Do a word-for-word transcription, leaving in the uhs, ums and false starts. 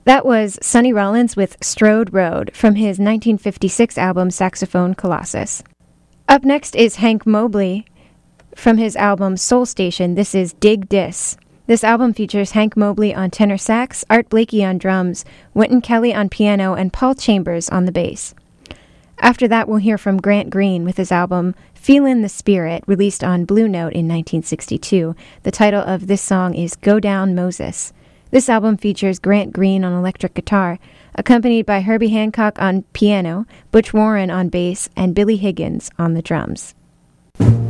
That was Sonny Rollins with Strode Road from his nineteen fifty-six album Saxophone Colossus. Up next is Hank Mobley from his album Soul Station. This is Dig Dis. This album features Hank Mobley on tenor sax, Art Blakey on drums, Wynton Kelly on piano, and Paul Chambers on the bass. After that, we'll hear from Grant Green with his album Feelin' the Spirit, released on Blue Note in nineteen sixty-two. The title of this song is Go Down Moses. This album features Grant Green on electric guitar, accompanied by Herbie Hancock on piano, Butch Warren on bass, and Billy Higgins on the drums.